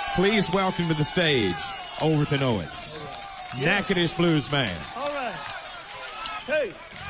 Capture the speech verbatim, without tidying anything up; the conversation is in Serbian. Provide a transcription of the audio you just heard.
Please welcome to the stage, Overton Owens, Yeah. Natchitoches Blues Man. All right. Hey,